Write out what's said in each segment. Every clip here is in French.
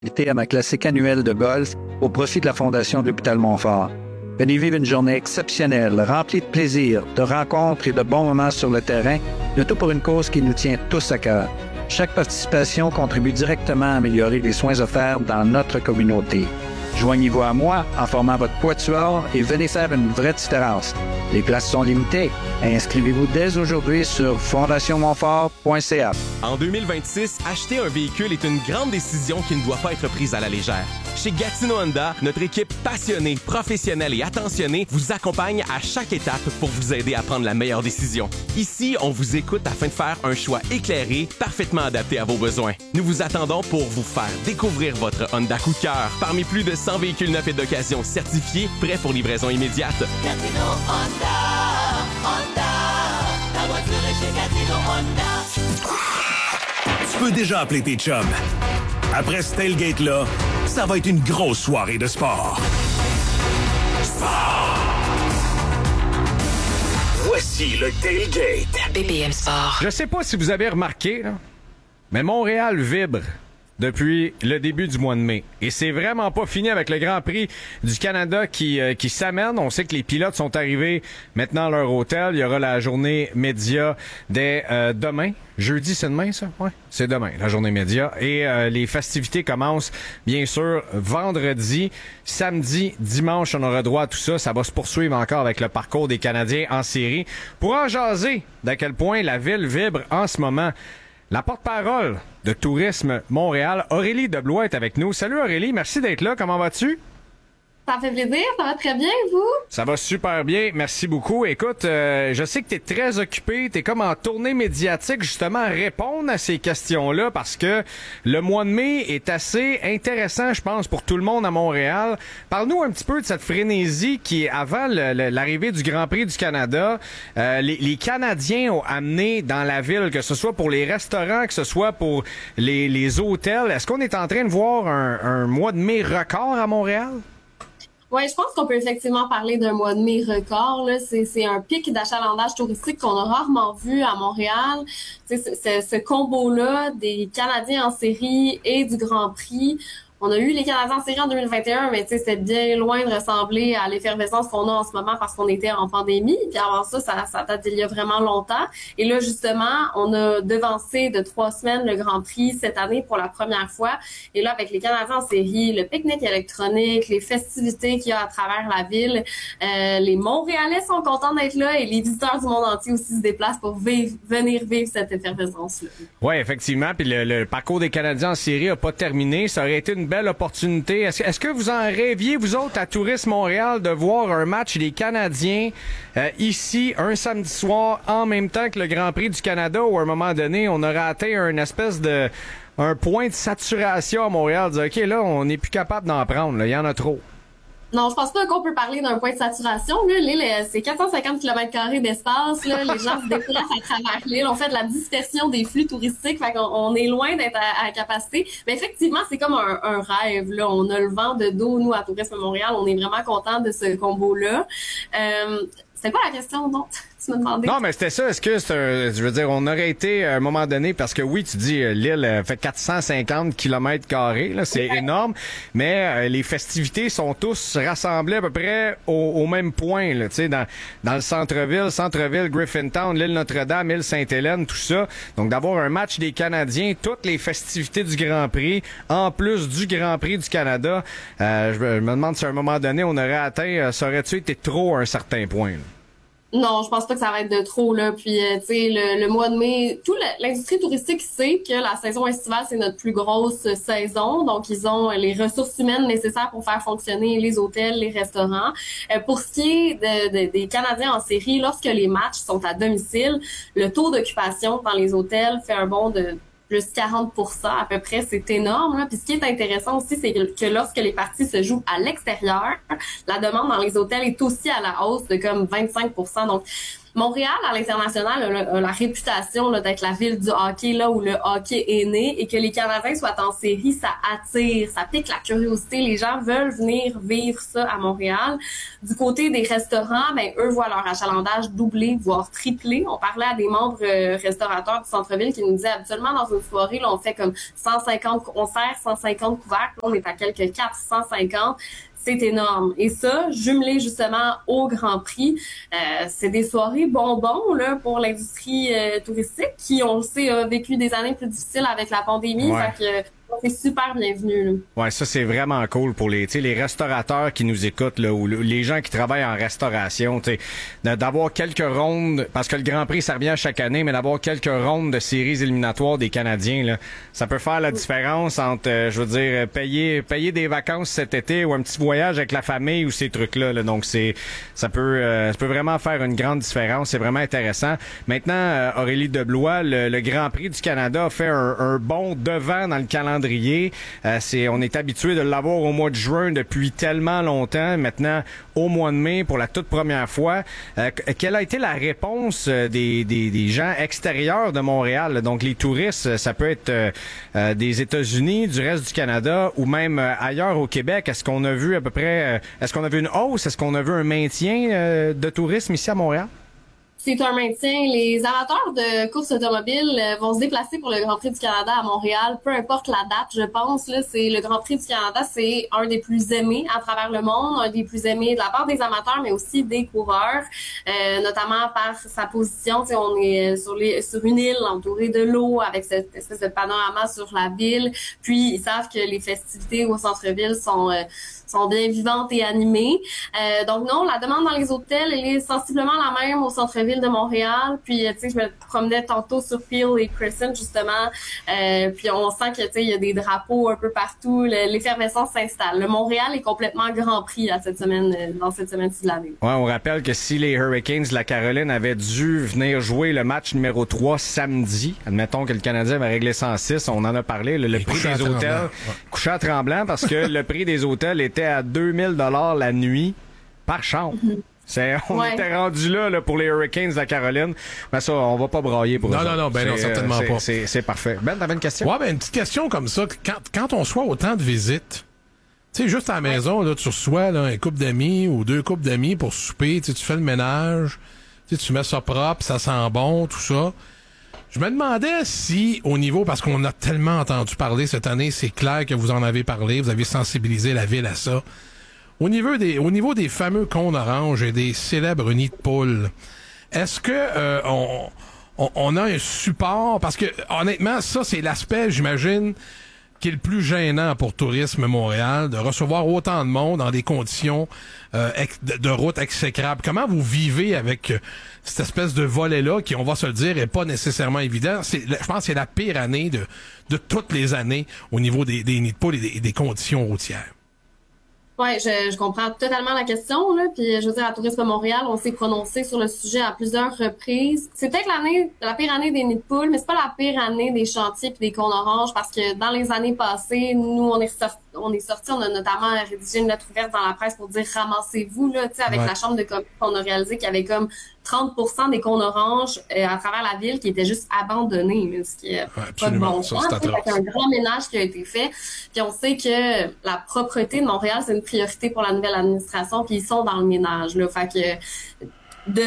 À ma classique annuelle de golf au profit de la Fondation de l'Hôpital Montfort. Venez vivre une journée exceptionnelle, remplie de plaisir, de rencontres et de bons moments sur le terrain, le tout pour une cause qui nous tient tous à cœur. Chaque participation contribue directement à améliorer les soins offerts dans notre communauté. Joignez-vous à moi en formant votre quatuor et venez faire une vraie différence. Les places sont limitées. Inscrivez-vous dès aujourd'hui sur fondationmontfort.ca. En 2026, acheter un véhicule est une grande décision qui ne doit pas être prise à la légère. Chez Gatineau Honda, notre équipe passionnée, professionnelle et attentionnée vous accompagne à chaque étape pour vous aider à prendre la meilleure décision. Ici, on vous écoute afin de faire un choix éclairé, parfaitement adapté à vos besoins. Nous vous attendons pour vous faire découvrir votre Honda coup de cœur parmi plus de 100 véhicules neufs et d'occasion certifiés, prêts pour livraison immédiate. Gatineau Honda, la voiture est chez Gatineau Honda. Tu peux déjà appeler tes chums. Après ce tailgate-là, ça va être une grosse soirée de sport. Voici le tailgate. BPM Sport. Je sais pas si vous avez remarqué, là, mais Montréal vibre depuis le début du mois de mai. Et c'est vraiment pas fini avec le Grand Prix du Canada qui s'amène. On sait que les pilotes sont arrivés maintenant à leur hôtel. Il y aura la journée média dès demain. Jeudi, c'est demain, ça? Ouais, c'est demain, la journée média. Et les festivités commencent, bien sûr, vendredi. Samedi, dimanche, on aura droit à tout ça. Ça va se poursuivre encore avec le parcours des Canadiens en série. Pour en jaser d'à quel point la ville vibre en ce moment, la porte-parole de Tourisme Montréal, Aurélie Deblois, est avec nous. Salut Aurélie, merci d'être là. Comment vas-tu? Ça fait plaisir, ça va très bien, vous? Ça va super bien, merci beaucoup. Écoute, je sais que t'es très occupé, t'es comme en tournée médiatique justement à répondre à ces questions-là parce que le mois de mai est assez intéressant, je pense, pour tout le monde à Montréal. Parle-nous un petit peu de cette frénésie qui est avant l'arrivée du Grand Prix du Canada. Les Canadiens ont amené dans la ville, que ce soit pour les restaurants, que ce soit pour les hôtels. Est-ce qu'on est en train de voir un mois de mai record à Montréal? Oui, je pense qu'on peut effectivement parler d'un mois de mai record. Là. C'est un pic d'achalandage touristique qu'on a rarement vu à Montréal. Ce combo-là des Canadiens en série et du Grand Prix. On a eu les Canadiens en série en 2021, mais c'était bien loin de ressembler à l'effervescence qu'on a en ce moment parce qu'on était en pandémie. Puis avant ça date d'il y a vraiment longtemps. Et là, justement, on a devancé de 3 semaines le Grand Prix cette année pour la première fois. Et là, avec les Canadiens en série, le pique-nique électronique, les festivités qu'il y a à travers la ville, les Montréalais sont contents d'être là et les visiteurs du monde entier aussi se déplacent pour venir vivre cette effervescence-là. Oui, effectivement. Puis le parcours des Canadiens en série n'a pas terminé. Ça aurait été une belle opportunité. Est-ce que vous en rêviez, vous autres, à Tourisme Montréal, de voir un match des Canadiens ici, un samedi soir, en même temps que le Grand Prix du Canada, où à un moment donné, on aurait atteint une espèce de un point de saturation à Montréal, dire, OK, là, on n'est plus capable d'en prendre, là, il y en a trop. Non, je pense pas qu'on peut parler d'un point de saturation. Là, l'île, c'est 450 km² d'espace. Là, les gens se déplacent à travers l'île. On fait de la dispersion des flux touristiques. Fait qu'on est loin d'être à capacité. Mais effectivement, c'est comme un rêve. Là, on a le vent de dos, nous, à Tourisme Montréal. On est vraiment contents de ce combo-là. C'est quoi la question, donc? Tu m'as demandé. Non, mais c'était ça. Est-ce que je veux dire, on aurait été à un moment donné, parce que oui, tu dis, l'île fait 450 km², là, c'est énorme, mais les festivités sont tous rassemblées à peu près au même point, là, tu sais, dans le centre-ville, Griffintown, l'île Notre-Dame, l'île Sainte-Hélène, tout ça. Donc, d'avoir un match des Canadiens, toutes les festivités du Grand Prix, en plus du Grand Prix du Canada, je me demande si à un moment donné, on aurait atteint, ça aurait-tu été trop à un certain point, là? Non, je pense pas que ça va être de trop, là. Puis, tu sais, le mois de mai, l'industrie touristique sait que la saison estivale, c'est notre plus grosse saison. Donc, ils ont les ressources humaines nécessaires pour faire fonctionner les hôtels, les restaurants. Pour ce qui est des Canadiens en série, lorsque les matchs sont à domicile, le taux d'occupation dans les hôtels fait un bond de plus 40% à peu près, c'est énorme. Là. Puis ce qui est intéressant aussi, c'est que lorsque les parties se jouent à l'extérieur, la demande dans les hôtels est aussi à la hausse de comme 25%. Donc, Montréal, à l'international, a la réputation là, d'être la ville du hockey, là où le hockey est né, et que les Canadiens soient en série, ça attire, ça pique la curiosité. Les gens veulent venir vivre ça à Montréal. Du côté des restaurants, ben eux voient leur achalandage doubler, voire tripler. On parlait à des membres restaurateurs du centre-ville qui nous disaient habituellement dans une soirée, là, on fait comme 150, on sert 150 couvercles, là, on est à quelques 450. C'est énorme. Et ça, jumelé justement au Grand Prix, c'est des soirées bonbons là pour l'industrie touristique qui, on le sait, a vécu des années plus difficiles avec la pandémie. Ouais. Fait que c'est super bienvenu. Là. Ouais, ça c'est vraiment cool pour les restaurateurs qui nous écoutent là, ou les gens qui travaillent en restauration, d'avoir quelques rondes, parce que le Grand Prix ça revient chaque année, mais d'avoir quelques rondes de séries éliminatoires des Canadiens là, ça peut faire la différence entre, je veux dire, payer des vacances cet été ou un petit voyage avec la famille ou ces trucs-là. Là. Donc ça peut vraiment faire une grande différence. C'est vraiment intéressant. Maintenant, Aurélie Deblois, le Grand Prix du Canada a fait un bond devant dans le calendrier. On est habitué de l'avoir au mois de juin depuis tellement longtemps. Maintenant, au mois de mai, pour la toute première fois. Quelle a été la réponse des gens extérieurs de Montréal? Là? Donc, les touristes, ça peut être des États-Unis, du reste du Canada ou même ailleurs au Québec. Est-ce qu'on a vu à peu près... est-ce qu'on a vu une hausse? Est-ce qu'on a vu un maintien de tourisme ici à Montréal? C'est un maintien. Les amateurs de courses automobiles vont se déplacer pour le Grand Prix du Canada à Montréal, peu importe la date, je pense. Là, c'est le Grand Prix du Canada, c'est un des plus aimés à travers le monde, un des plus aimés de la part des amateurs, mais aussi des coureurs, notamment par sa position. On est sur une île entourée de l'eau avec cette espèce de panorama sur la ville. Puis, ils savent que les festivités au centre-ville sont bien vivantes et animées. Donc non, la demande dans les hôtels, elle est sensiblement la même au centre-ville de Montréal. Puis, tu sais, je me promenais tantôt sur Peel et Crescent, justement. Puis, on sent que, tu sais, il y a des drapeaux un peu partout. L'effervescence s'installe. Le Montréal est complètement Grand Prix dans cette semaine-ci de l'année. Ouais, on rappelle que si les Hurricanes de la Caroline avaient dû venir jouer le match numéro 3 samedi, admettons que le Canadien avait réglé 106, on en a parlé, le prix des hôtels, couché à Tremblant, parce que le prix des hôtels était à 2000 $ la nuit par chambre. On était rendu là pour les Hurricanes de la Caroline. Ben ça, on va pas brailler pour ça. Non, certainement pas. C'est parfait. Ben, t'avais une question? Ouais, ben une petite question comme ça. Quand on reçoit autant de visites, tu sais, juste à la maison, là, tu reçois là, un couple d'amis ou 2 couples d'amis pour souper, tu fais le ménage, tu mets ça propre, ça sent bon, tout ça. Je me demandais si, au niveau, parce qu'on a tellement entendu parler cette année, c'est clair que vous en avez parlé, vous avez sensibilisé la ville à ça. Au niveau des fameux cônes oranges et des célèbres nids de poules, est-ce que on a un support? Parce que honnêtement, ça c'est l'aspect, j'imagine, qui est le plus gênant pour Tourisme Montréal, de recevoir autant de monde dans des conditions de route exécrables. Comment vous vivez avec cette espèce de volet-là qui, on va se le dire, est pas nécessairement évident? Je pense que c'est la pire année de toutes les années au niveau des nids de poules et des conditions routières. Ouais, je comprends totalement la question, là. Puis je veux dire, à Tourisme Montréal, on s'est prononcé sur le sujet à plusieurs reprises. C'est peut-être la pire année des nids de poules, mais c'est pas la pire année des chantiers puis des cônes oranges, parce que dans les années passées, nous, on est sortis, on a notamment rédigé une lettre ouverte dans la presse pour dire ramassez-vous, là, tu sais, avec la chambre de commerce, on a réalisé qu'il y avait comme 30% des cônes oranges à travers la ville qui étaient juste abandonnés, là, ce qui est pas de bon sens. C'est un grand ménage qui a été fait. Puis on sait que la propreté de Montréal, c'est une priorité pour la nouvelle administration, puis ils sont dans le ménage, là. Fait que de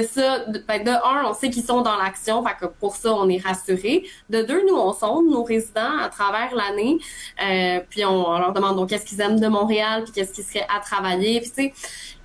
un, on sait qu'ils sont dans l'action, fait que pour ça, on est rassurés. De deux, nous, on sonde nos résidents à travers l'année, puis on leur demande donc qu'est-ce qu'ils aiment de Montréal, puis qu'est-ce qui serait à travailler. Puis tu sais,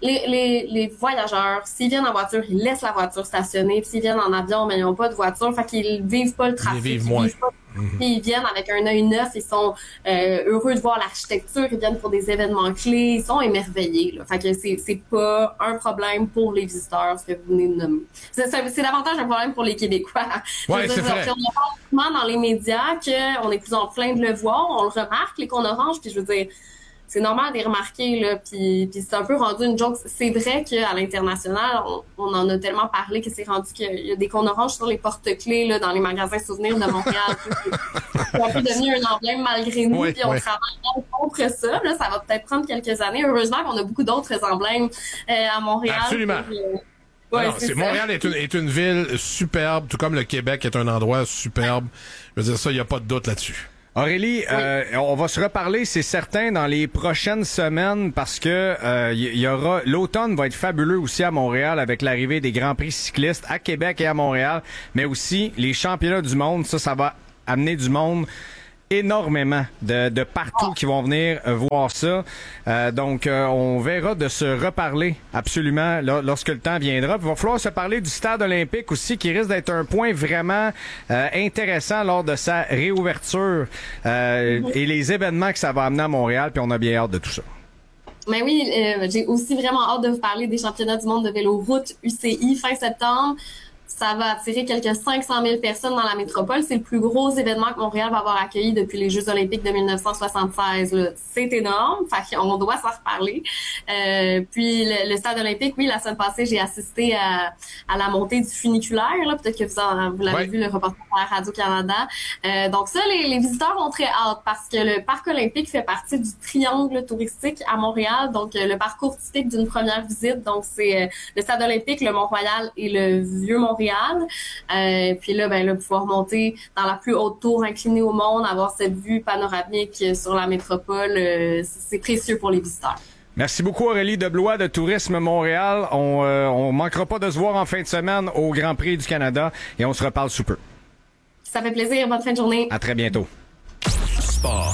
les voyageurs, s'ils viennent en voiture, ils laissent la voiture stationnée, puis s'ils viennent en avion, mais ils n'ont pas de voiture, fait qu'ils vivent pas le trafic. Ils vivent moins. Puis ils viennent avec un œil neuf, ils sont heureux de voir l'architecture, ils viennent pour des événements clés, ils sont émerveillés, là. Fait que c'est pas un problème pour les visiteurs, ce que vous venez de nommer. C'est davantage un problème pour les Québécois. Ouais, c'est vrai. On en parle dans les médias qu'on est plus en train de le voir, on le remarque, les cônes oranges, puis je veux dire, c'est normal de les remarquer, là, puis c'est un peu rendu une joke. C'est vrai qu'à l'international, on en a tellement parlé que c'est rendu qu'il y a des cônes oranges sur les porte-clés, là, dans les magasins souvenirs de Montréal. C'est un peu devenu un emblème malgré nous, puis on travaille contre ça. Là, ça va peut-être prendre quelques années. Heureusement qu'on a beaucoup d'autres emblèmes à Montréal. Absolument. Ouais, Alors, c'est ça. Montréal est une ville superbe, tout comme le Québec est un endroit superbe. Je veux dire, ça, il n'y a pas de doute là-dessus. Aurélie, on va se reparler, c'est certain, dans les prochaines semaines parce que y aura l'automne va être fabuleux aussi à Montréal avec l'arrivée des Grands Prix cyclistes à Québec et à Montréal, mais aussi les championnats du monde. Ça va amener du monde énormément de partout qui vont venir voir ça. Donc, on verra de se reparler absolument lorsque le temps viendra. Puis, il va falloir se parler du stade olympique aussi, qui risque d'être un point vraiment intéressant lors de sa réouverture et les événements que ça va amener à Montréal. Puis, on a bien hâte de tout ça. Mais oui, j'ai aussi vraiment hâte de vous parler des championnats du monde de vélo route UCI fin septembre. Ça va attirer quelques 500 000 personnes dans la métropole. C'est le plus gros événement que Montréal va avoir accueilli depuis les Jeux olympiques de 1976. Là. C'est énorme. Fait qu'on doit s'en reparler. Puis le stade olympique, oui, la semaine passée, j'ai assisté à la montée du funiculaire. Là. Peut-être que vous l'avez vu, le reportage à Radio-Canada. Donc ça, les visiteurs ont très hâte parce que le parc olympique fait partie du triangle touristique à Montréal. Donc le parcours typique d'une première visite. Donc c'est le stade olympique, le Mont-Royal et le Vieux-Montréal. Puis là, pouvoir monter dans la plus haute tour inclinée au monde, avoir cette vue panoramique sur la métropole, c'est précieux pour les visiteurs. Merci beaucoup Aurélie Deblois de Tourisme Montréal. On manquera pas de se voir en fin de semaine au Grand Prix du Canada et on se reparle sous peu. Ça fait plaisir. Bonne fin de journée. À très bientôt. Sport.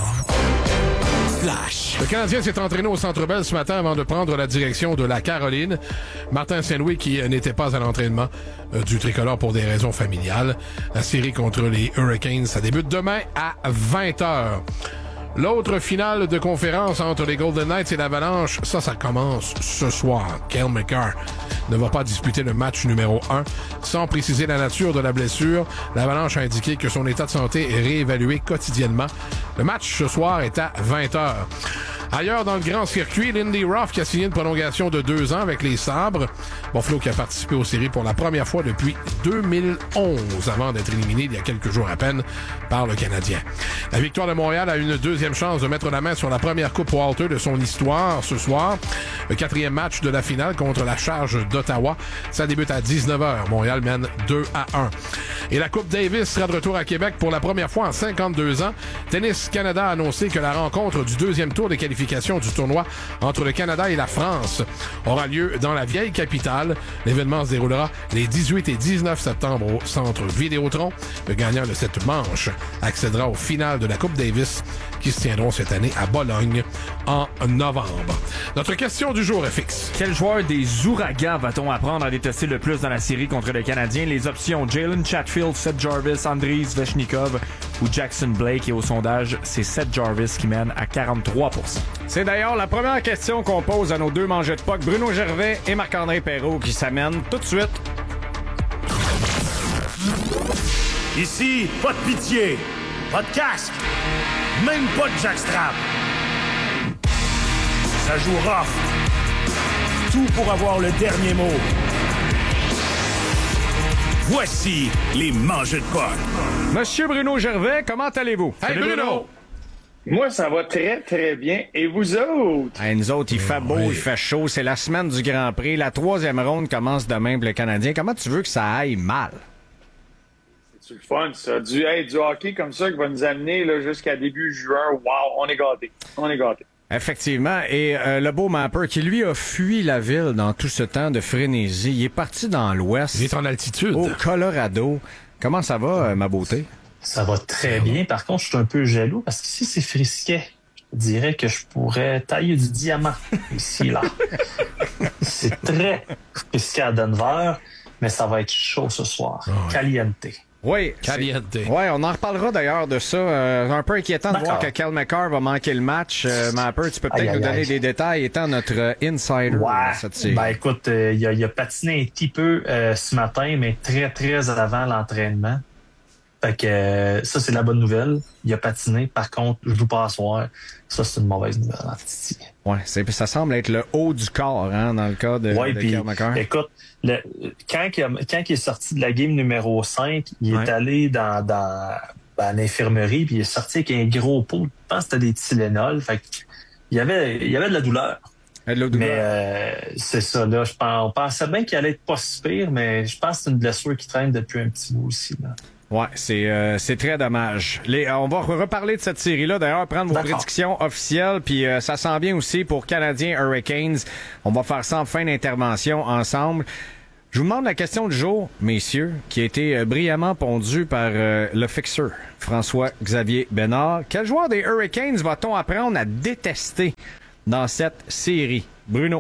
Flash. Le Canadien s'est entraîné au Centre Bell ce matin avant de prendre la direction de la Caroline. Martin Saint-Louis qui n'était pas à l'entraînement du tricolore pour des raisons familiales. La série contre les Hurricanes, ça débute demain à 20h. L'autre finale de conférence entre les Golden Knights et l'Avalanche, ça commence ce soir. Cale Makar ne va pas disputer le match numéro 1. Sans préciser la nature de la blessure, l'Avalanche a indiqué que son état de santé est réévalué quotidiennement. Le match ce soir est à 20h. Ailleurs dans le grand circuit, Lindy Ruff qui a signé une prolongation de 2 ans avec les Sabres. Buffalo qui a participé aux séries pour la première fois depuis 2011 avant d'être éliminé il y a quelques jours à peine par le Canadien. La Victoire de Montréal a une deuxième chance de mettre la main sur la première Coupe Walter de son histoire ce soir. Le 4e match de la finale contre la Charge d'Ottawa. Ça débute à 19h. Montréal mène 2-1. Et la Coupe Davis sera de retour à Québec pour la première fois en 52 ans. Tennis Canada a annoncé que la rencontre du deuxième tour des qualifications du tournoi entre le Canada et la France aura lieu dans la vieille capitale. L'événement se déroulera les 18 et 19 septembre au Centre Vidéotron. Le gagnant de cette manche accédera au final de la Coupe Davis qui se tiendront cette année à Bologne en novembre. Notre question du jour est fixe. Quel joueur des Ouragans va-t-on apprendre à détester le plus dans la série contre le Canadien? Les options: Jalen Chatfield, Seth Jarvis, Andriy Svechnikov ou Jackson Blake. Et au sondage, c'est Seth Jarvis qui mène à 43%. C'est d'ailleurs la première question qu'on pose à nos deux mangeurs de puck, Bruno Gervais et Marc-André Perrault, qui s'amènent tout de suite. Ici, pas de pitié, pas de casque, même pas de jackstrap. Ça joue rough. Tout pour avoir le dernier mot. Voici les mangeurs de puck. Monsieur Bruno Gervais, comment allez-vous? Hey Bruno! Moi, ça va très, très bien. Et vous autres? Hey, nous autres, il fait beau, il fait chaud. C'est la semaine du Grand Prix. La 3e ronde commence demain pour le Canadien. Comment tu veux que ça aille mal? C'est le fun, ça. Du hockey comme ça qui va nous amener là, jusqu'à début juin. Wow, on est gâtés. On est gâtés. Effectivement. Et le beau Mapper qui, lui, a fui la ville dans tout ce temps de frénésie. Il est parti dans l'ouest. Il est en altitude. Au Colorado. Comment ça va, ma beauté? Ça va très bien. Par contre, je suis un peu jaloux parce qu'ici, c'est frisquet. Je dirais que je pourrais tailler du diamant ici, là. C'est très frisquet à Denver, mais ça va être chaud ce soir. Oh, ouais. Caliente. Oui, Caliente. Ouais, on en reparlera d'ailleurs de ça. Un peu inquiétant de voir que Cale Makar va manquer le match. Mapper, tu peux peut-être nous donner des détails étant notre insider dans cette série. Ben écoute, il a patiné un petit peu ce matin, mais très, très avant l'entraînement. Fait que ça, c'est la bonne nouvelle. Il a patiné. Par contre, je joue pas à soir. Ça, c'est une mauvaise nouvelle en Titi. Ouais, ça semble être le haut du corps, hein, dans le cas de Cale Makar. Écoute, quand il est sorti de la game numéro 5, il est allé dans l'infirmerie, puis il est sorti avec un gros pot. Je pense que c'était des Tylenol. Fait que il y avait de la douleur. Mais c'est ça, là. On pensait bien qu'il allait être pas si pire, mais je pense que c'est une blessure qui traîne depuis un petit bout aussi, là. Ouais, c'est très dommage. On va reparler de cette série-là, d'ailleurs, prendre vos prédictions officielles, puis ça sent bien aussi pour Canadiens Hurricanes. On va faire ça en fin d'intervention ensemble. Je vous demande la question du jour, messieurs, qui a été brillamment pondue par le fixeur, François-Xavier Bénard. Quel joueur des Hurricanes va-t-on apprendre à détester dans cette série? Bruno.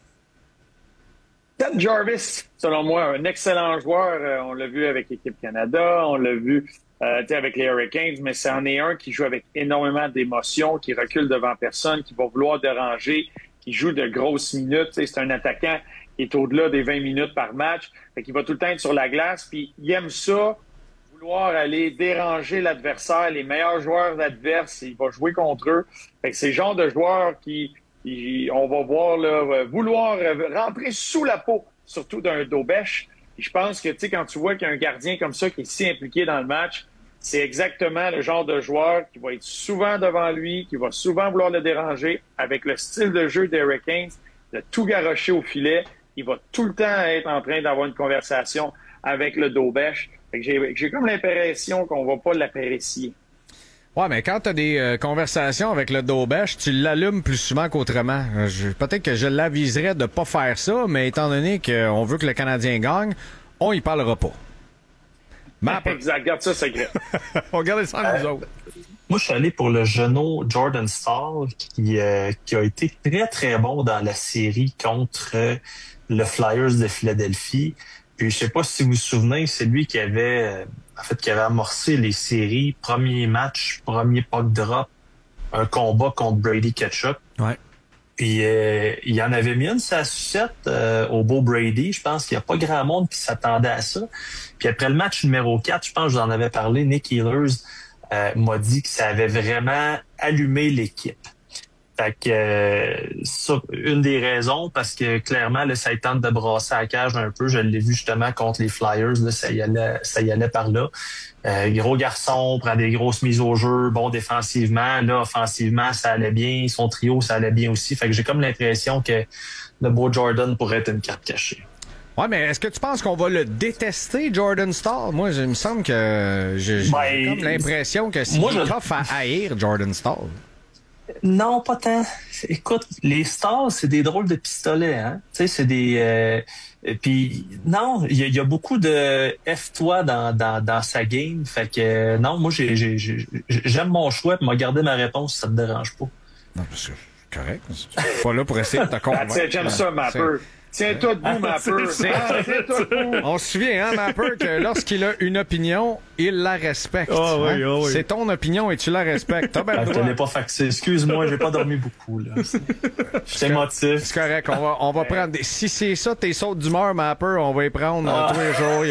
Seth Jarvis, selon moi, un excellent joueur. On l'a vu avec l'équipe Canada, on l'a vu avec les Hurricanes, mais c'en est un qui joue avec énormément d'émotions, qui recule devant personne, qui va vouloir déranger, qui joue de grosses minutes. C'est un attaquant qui est au-delà des 20 minutes par match. Fait qu'il va tout le temps être sur la glace, puis il aime ça, vouloir aller déranger l'adversaire, les meilleurs joueurs adverses, il va jouer contre eux. Fait que c'est le genre de joueur on va voir là, vouloir rentrer sous la peau, surtout d'un Dobèche. Je pense que quand tu vois qu'il y a un gardien comme ça qui est si impliqué dans le match, c'est exactement le genre de joueur qui va être souvent devant lui, qui va souvent vouloir le déranger. Avec le style de jeu des Hurricanes, de tout garrocher au filet, il va tout le temps être en train d'avoir une conversation avec le Dobèche. J'ai comme l'impression qu'on va pas l'apprécier. Ouais, mais quand tu as des conversations avec le Dobèche, tu l'allumes plus souvent qu'autrement. Peut-être que je l'aviserais de pas faire ça, mais étant donné qu'on veut que le Canadien gagne, on y parlera pas. Exact, garde ça secret. On regarde ça à nous autres. Moi, je suis allé pour le genou Jordan Staal qui a été très, très bon dans la série contre le Flyers de Philadelphie. Puis, je sais pas si vous vous souvenez, c'est lui qui avait amorcé les séries, premier match, premier puck drop, un combat contre Brady Ketchup. Ouais. Puis il y en avait mis une sa sucette au beau Brady. Je pense qu'il n'y a pas grand monde qui s'attendait à ça. Puis après le match numéro 4, je pense que je vous en avais parlé, Nick Ehlers m'a dit que ça avait vraiment allumé l'équipe. Fait que ça, une des raisons, parce que clairement, là, ça y tente de brasser la cage un peu. Je l'ai vu justement contre les Flyers, là, ça y allait par là. Gros garçon, prend des grosses mises au jeu, bon défensivement. Là, offensivement, ça allait bien. Son trio, ça allait bien aussi. Fait que j'ai comme l'impression que le beau Jordan pourrait être une carte cachée. Ouais, mais est-ce que tu penses qu'on va le détester, Jordan Staal? Moi, il me semble que j'ai comme l'impression que c'est tough à haïr, Jordan Staal. Non, pas tant. Écoute, les Stars, c'est des drôles de pistolets, hein. Tu sais, c'est des... Puis, non, il y a beaucoup de F-toi dans sa game. Fait que, non, moi, j'aime mon choix, puis m'a gardé ma réponse si ça te dérange pas. Non, parce que correct. Pas là pour essayer de te convaincre. J'aime ça, Mapper. Tiens-toi debout, Mapper. Tiens-toi debout. On se souvient, hein, Mapper, que lorsqu'il a une opinion, il la respecte. Oh, oui, oh, oui. C'est ton opinion et tu la respectes. Je te l'ai pas faxé. Excuse-moi, j'ai pas dormi beaucoup, là. J'étais émotif. C'est correct. On va prendre des... Si c'est ça, tes sautes d'humeur, Mapper, on va y prendre tous les jours.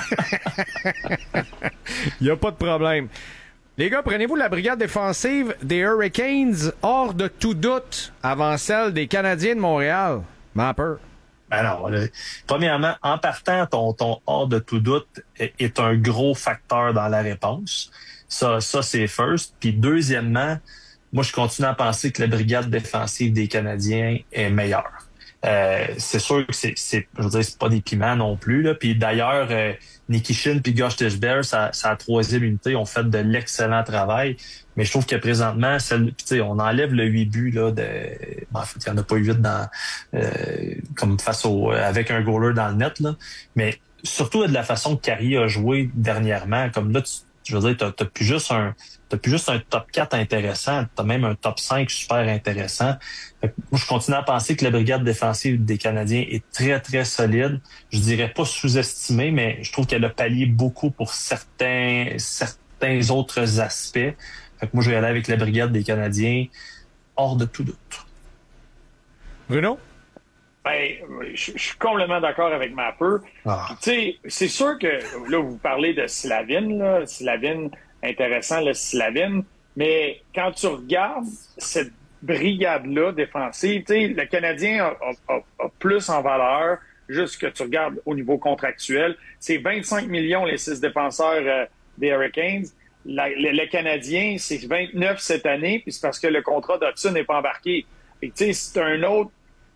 Il y a pas de problème. Les gars, prenez-vous la brigade défensive des Hurricanes hors de tout doute avant celle des Canadiens de Montréal? Mapper. Ben non. Premièrement, en partant, ton hors de tout doute est un gros facteur dans la réponse. Ça c'est first. Puis deuxièmement, moi, je continue à penser que la brigade défensive des Canadiens est meilleure. C'est sûr que je veux dire, c'est pas des piments non plus, là. Puis d'ailleurs, Nikishin puis Josh Tishbear, sa troisième unité, ont fait de l'excellent travail. Mais je trouve que présentement, on enlève le 8 buts, là, en fait, il n'y en a pas 8 comme avec un goaler dans le net, là. Mais surtout de la façon que Carey a joué dernièrement, comme là, je veux dire, t'as plus juste un top 4 intéressant, t'as même un top 5 super intéressant. Moi, je continue à penser que la brigade défensive des Canadiens est très, très solide. Je dirais pas sous-estimée, mais je trouve qu'elle a pallié beaucoup pour certains autres aspects. Fait que moi, je vais aller avec la brigade des Canadiens hors de tout doute. Bruno? Ben, je suis complètement d'accord avec Mapper. Tu sais, c'est sûr que là, vous parlez de Slavin, là. Slavin, intéressant, le Slavin. Mais quand tu regardes cette brigade-là défensive, tu sais, le Canadien a plus en valeur, juste que tu regardes au niveau contractuel. C'est 25 millions les 6 défenseurs des Hurricanes. Le Canadien, c'est 29 cette année, puis c'est parce que le contrat d'Hudson n'est pas embarqué. Et tu sais, c'est un autre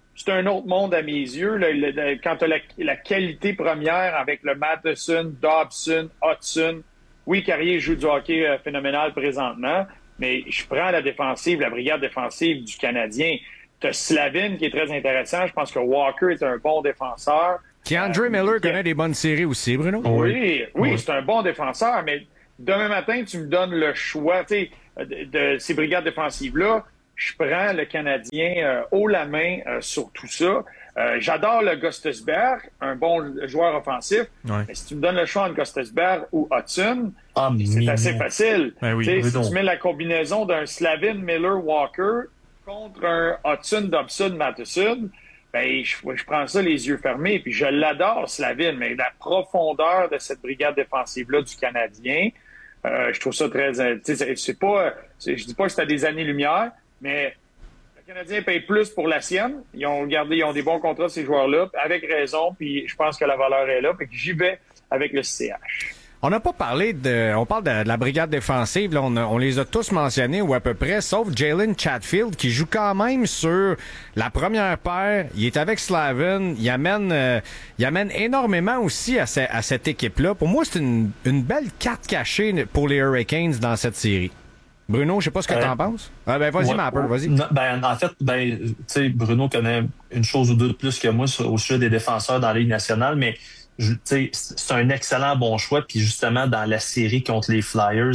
c'est un autre monde à mes yeux. Quand tu as la qualité première avec le Matheson, Dobson, Hudson. Oui, Carrier joue du hockey phénoménal présentement, mais je prends la défensive, la brigade défensive du Canadien. Tu as Slavin qui est très intéressant. Je pense que Walker est un bon défenseur. Keandre Miller connaît des bonnes séries aussi, Bruno. Oui, c'est un bon défenseur, mais demain matin, tu me donnes le choix de ces brigades défensives-là. Je prends le Canadien haut la main sur tout ça. J'adore le Gostisbehere, un bon joueur offensif. Ouais. Mais si tu me donnes le choix entre Gostisbehere ou Hudson, c'est assez facile. Ben oui, si tu mets la combinaison d'un Slavin, Miller, Walker contre un Hudson, Dobson, Matheson, ben, je prends ça les yeux fermés. Puis je l'adore, Slavin, mais la profondeur de cette brigade défensive-là du Canadien, je trouve ça très... c'est pas... je dis pas que c'est à des années-lumière, mais le Canadien paye plus pour la sienne. Ils ont des bons contrats, ces joueurs-là, avec raison, puis je pense que la valeur est là, puis que j'y vais avec le CH. On n'a pas parlé on parle de la brigade défensive, là, on les a tous mentionnés, ou à peu près, sauf Jalen Chatfield, qui joue quand même sur la première paire. Il est avec Slavin. Il amène énormément aussi à cette équipe-là. Pour moi, c'est une belle carte cachée pour les Hurricanes dans cette série. Bruno, je sais pas ce que t'en penses. Vas-y, Mapper, vas-y. En fait, tu sais, Bruno connaît une chose ou deux de plus que moi au sujet des défenseurs dans la Ligue nationale, mais c'est un excellent bon choix. Puis justement, dans la série contre les Flyers,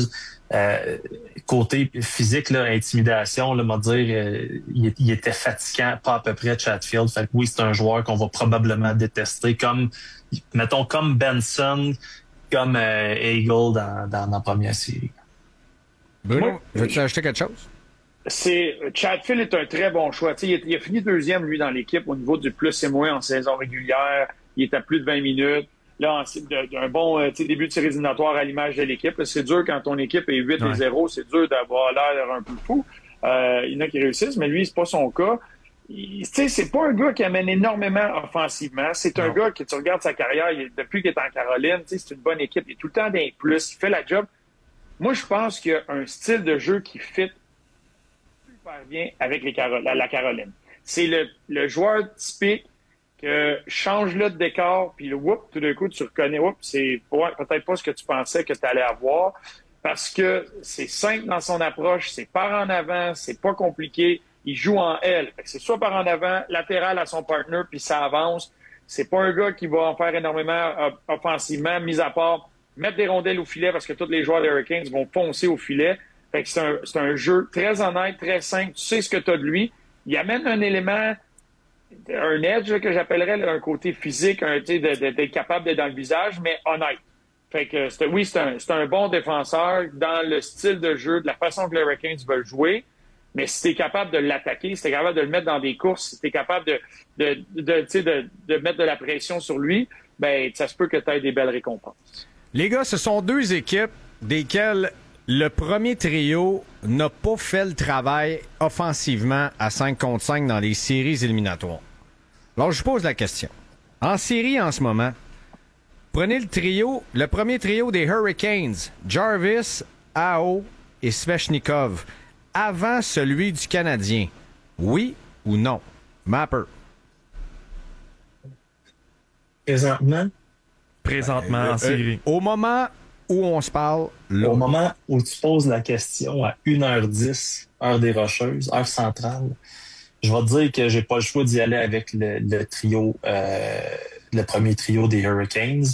côté physique, là, intimidation, là, m'a dire, il était fatigant, pas à peu près Chatfield. Fait que oui, c'est un joueur qu'on va probablement détester, comme Benson, comme Eagle dans la première série. Bruno, veux-tu ajouter quelque chose? Chatfield est un très bon choix. Il a fini deuxième, lui, dans l'équipe au niveau du plus et moins en saison régulière. Il est à plus de 20 minutes. Là, un bon début de série éliminatoire à l'image de l'équipe. C'est dur quand ton équipe est 8-0. C'est dur d'avoir l'air un peu fou. Il y en a qui réussissent, mais lui, c'est pas son cas. C'est pas un gars qui amène énormément offensivement. C'est un gars que tu regardes sa carrière depuis qu'il est en Caroline. C'est une bonne équipe. Il est tout le temps d'un plus. Il fait la job. Moi, je pense qu'il y a un style de jeu qui fit super bien avec la Caroline. C'est le joueur typique que change-le de décor, puis tout d'un coup, tu reconnais, c'est peut-être pas ce que tu pensais que tu allais avoir, parce que c'est simple dans son approche, c'est par en avant, c'est pas compliqué, il joue en L. C'est soit par en avant, latéral à son partner, puis ça avance. C'est pas un gars qui va en faire énormément offensivement, mis à part mettre des rondelles au filet parce que tous les joueurs des Hurricanes vont poncer au filet. Fait que c'est un jeu très honnête, très simple. Tu sais ce que tu as de lui. Il amène un élément, un edge là, que j'appellerais un côté physique, d'être capable d'être dans le visage, mais honnête. Fait que c'est un bon défenseur dans le style de jeu, de la façon que les Hurricanes veulent jouer. Mais si tu es capable de l'attaquer, si tu es capable de le mettre dans des courses, si tu es capable de mettre de la pression sur lui, ben ça se peut que tu aies des belles récompenses. Les gars, ce sont deux équipes desquelles le premier trio n'a pas fait le travail offensivement à 5 contre 5 dans les séries éliminatoires. Alors, je pose la question. En série, en ce moment, prenez le premier trio des Hurricanes, Jarvis, Aho et Svechnikov, avant celui du Canadien. Oui ou non? Mapper. Présentement en série. Au moment où on se parle, là. Au moment où tu poses la question à 1h10, heure des Rocheuses, heure centrale, je vais te dire que j'ai pas le choix d'y aller avec le trio, le premier trio des Hurricanes.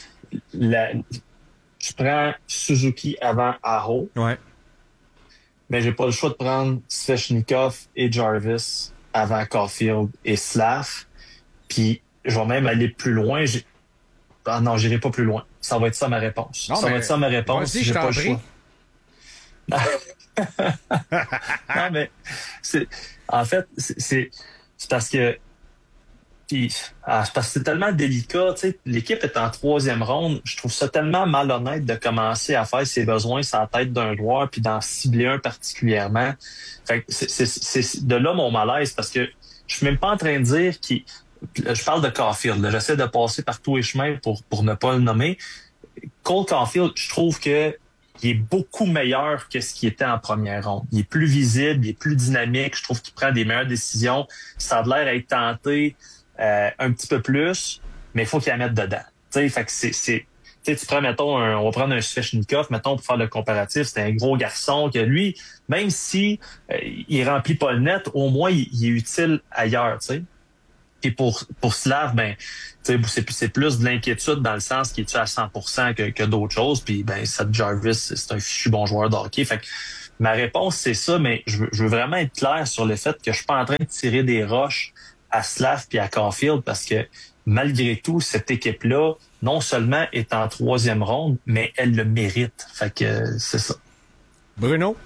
Je prends Suzuki avant Aho. Ouais. Mais j'ai pas le choix de prendre Svechnikov et Jarvis avant Caulfield et Slav. Puis je vais même aller plus loin. Non, j'irai pas plus loin. Ça va être ça ma réponse. Non, ça va être ça ma réponse. Vas-y, j'ai pas le choix. Non, mais en fait, c'est parce que parce que c'est tellement délicat. Tu sais, l'équipe est en 3e ronde. Je trouve ça tellement malhonnête de commencer à faire ses besoins sur la tête d'un joueur puis d'en cibler un particulièrement. Fait que c'est de là mon malaise, parce que je suis même pas en train de dire je parle de Caulfield. Là. J'essaie de passer par tous les chemins pour ne pas le nommer. Cole Caulfield, je trouve que il est beaucoup meilleur que ce qu'il était en première ronde. Il est plus visible, il est plus dynamique. Je trouve qu'il prend des meilleures décisions. Ça a l'air à être tenté un petit peu plus, mais il faut qu'il la mette dedans. Fait que tu prends, mettons, on va prendre un Svechnikov, mettons, pour faire le comparatif. C'est un gros garçon que lui, même si il remplit pas le net, au moins, il est utile ailleurs, tu sais. Et pour Slav, c'est plus de l'inquiétude dans le sens qu'il est à 100% que d'autres choses. Puis, Seth Jarvis, c'est un fichu bon joueur de hockey. Fait que ma réponse, c'est ça, mais je veux vraiment être clair sur le fait que je suis pas en train de tirer des roches à Slav puis à Caulfield parce que malgré tout, cette équipe-là, non seulement est en 3e ronde, mais elle le mérite. Fait que c'est ça. Bruno?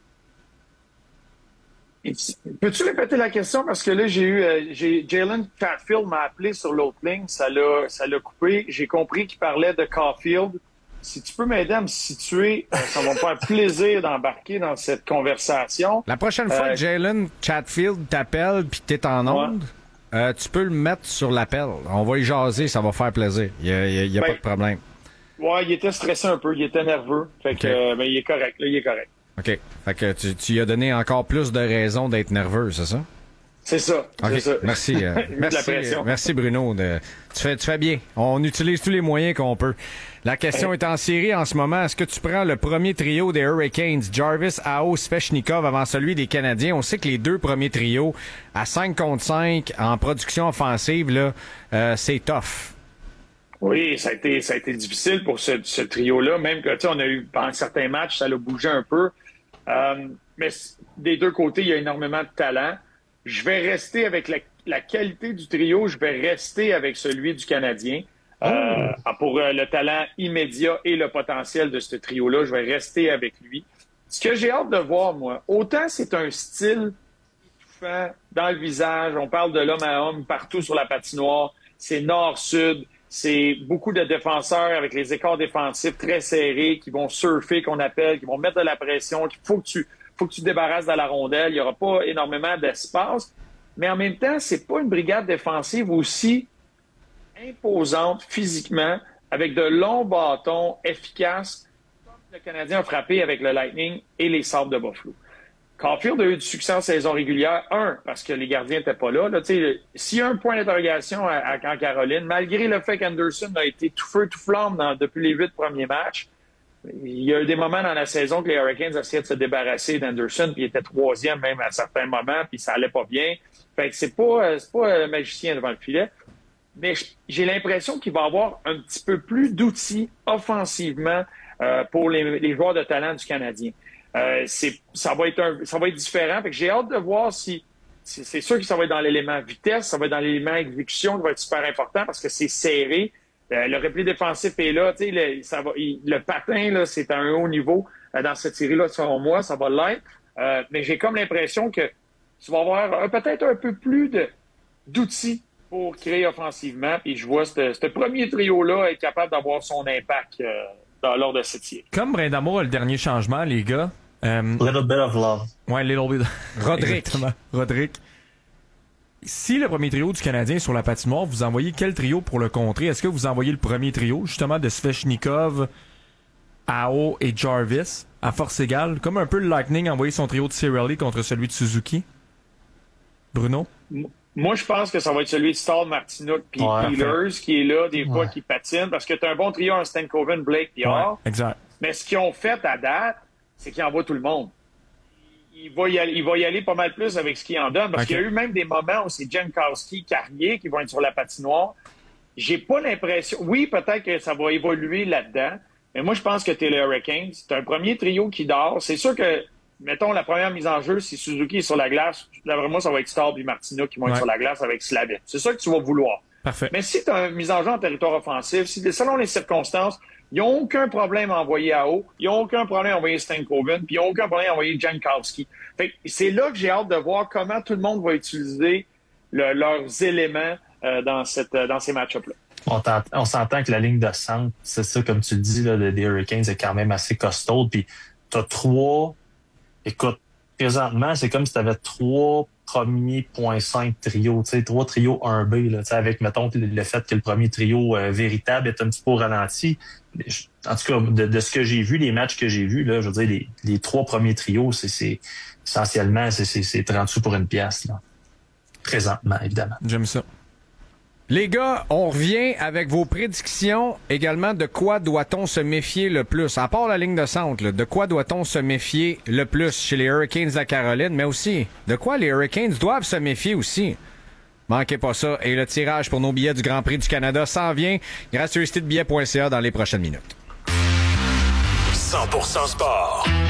Peux-tu répéter la question? Parce que là, j'ai Jalen Chatfield m'a appelé sur l'autre ligne. Ça l'a coupé. J'ai compris qu'il parlait de Caulfield. Si tu peux m'aider à me situer, ça va me faire plaisir d'embarquer dans cette conversation. La prochaine fois que Jalen Chatfield t'appelle puis t'es en onde, tu peux le mettre sur l'appel. On va y jaser, ça va faire plaisir. Il y a pas de problème. Ouais, il était stressé un peu, il était nerveux. Fait que, mais il est correct, là, il est correct. OK. Fait que tu lui as donné encore plus de raisons d'être nerveux, c'est ça? C'est ça. Okay. C'est ça. Merci. Merci Bruno. Tu fais bien. On utilise tous les moyens qu'on peut. La question est en série en ce moment. Est-ce que tu prends le premier trio des Hurricanes, Jarvis, Aho, Svechnikov, avant celui des Canadiens? On sait que les deux premiers trios, à 5 contre 5, en production offensive, là, c'est tough. Oui, ça a été difficile pour ce trio-là. Même que, tu sais, on a eu, pendant certains matchs, ça l'a bougé un peu. Mais des deux côtés, il y a énormément de talent. Je vais rester avec la qualité du trio. Je vais rester avec celui du Canadien. Pour le talent immédiat et le potentiel de ce trio-là, je vais rester avec lui. Ce que j'ai hâte de voir, moi, autant c'est un style étouffant dans le visage, on parle de l'homme à homme partout sur la patinoire, c'est nord-sud, c'est beaucoup de défenseurs avec les écarts défensifs très serrés qui vont surfer, qu'on appelle, qui vont mettre de la pression, qu'il faut que tu te débarrasses de la rondelle, il n'y aura pas énormément d'espace, mais en même temps, c'est pas une brigade défensive aussi imposante physiquement, avec de longs bâtons efficaces, comme le Canadien a frappé avec le Lightning et les Sabres de Buffalo. Caulfield a eu du succès en saison régulière, parce que les gardiens n'étaient pas là. S'il y a un point d'interrogation en Caroline, malgré le fait qu'Anderson a été tout feu, tout flamme depuis les 8 premiers matchs, il y a eu des moments dans la saison que les Hurricanes essayaient de se débarrasser d'Anderson, puis il était 3e même à certains moments, puis ça allait pas bien. Fait que c'est pas un magicien devant le filet. Mais j'ai l'impression qu'il va avoir un petit peu plus offensivement pour les joueurs de talent du Canadien. Ça va être différent. Fait que j'ai hâte de voir si c'est sûr que ça va être dans l'élément vitesse, ça va être dans l'élément exécution qui va être super important parce que c'est serré. Le repli défensif est là. Le patin, là, c'est à un haut niveau dans cette série-là, selon moi, ça va l'être. Mais j'ai comme l'impression que tu vas avoir peut-être un peu plus d'outils pour créer offensivement. Puis je vois ce premier trio-là être capable d'avoir son impact lors de cette série. Comme Brindamour a le dernier changement, les gars. Little bit of love. Ouais, little bit. Roderick. Exactement. Roderick. Si le premier trio du Canadien est sur la patinoire, vous envoyez quel trio pour le contrer? Est-ce que vous envoyez le premier trio, justement, de Svechnikov, Aho et Jarvis, à force égale? Comme un peu le Lightning a envoyé son trio de Cirelli contre celui de Suzuki? Bruno? Moi, je pense que ça va être celui de Stahl, Martinook puis Peelers qui est là, des fois, qui patine, parce que tu as un bon trio en Stankoven, Blake et Orr. Exact. Mais ce qu'ils ont fait à date, c'est qu'ils envoient tout le monde. Il va y aller pas mal plus avec ce qu'il en donne, parce qu'il y a eu même des moments où c'est Jankowski, Carrier qui vont être sur la patinoire. J'ai pas l'impression... Oui, peut-être que ça va évoluer là-dedans, mais moi, je pense que t'es les Hurricanes. C'est un premier trio qui dort. C'est sûr que, mettons, la première mise en jeu, si Suzuki est sur la glace, d'après moi, ça va être Stahl et Martinook qui vont être sur la glace avec Slavin. C'est ça que tu vas vouloir. Parfait. Mais si tu as une mise en jeu en territoire offensif, selon les circonstances, ils n'ont aucun problème à envoyer Aho, ils n'ont aucun problème à envoyer Stankoven, puis ils n'ont aucun problème à envoyer Jankowski. Fait que c'est là que j'ai hâte de voir comment tout le monde va utiliser leurs éléments dans ces match-ups-là. On s'entend que la ligne de centre, c'est ça, comme tu le dis, là, des Hurricanes est quand même assez costaud. Puis tu as 3... Écoute, présentement, c'est comme si tu avais 3 premiers 0.5 trios, tu sais, 3 trios 1B, là, tu sais, avec, mettons, le fait que le premier trio véritable est un petit peu au ralenti. En tout cas, de ce que j'ai vu, les matchs que j'ai vus, là, je veux dire, les 3 premiers trios, c'est essentiellement, c'est 30 sous pour une pièce, là. Présentement, évidemment. J'aime ça. Les gars, on revient avec vos prédictions également. De quoi doit-on se méfier le plus? À part la ligne de centre, là, de quoi doit-on se méfier le plus chez les Hurricanes de la Caroline, mais aussi de quoi les Hurricanes doivent se méfier aussi? Manquez pas ça. Et le tirage pour nos billets du Grand Prix du Canada s'en vient grâce au site billets.ca dans les prochaines minutes. 100% sport.